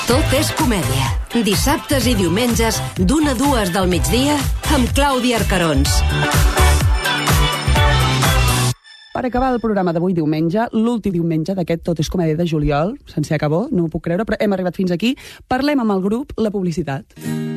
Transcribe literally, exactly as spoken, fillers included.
Tot és comèdia. Dissabtes i diumenges, d'una a dues del migdia, amb Clàudia Arcarons. Per acabar el programa d'avui diumenge, l'últim diumenge d'aquest Tot és comèdia de juliol, sense acabó, no ho puc creure, però hem arribat fins aquí, parlem amb el grup La Publicitat.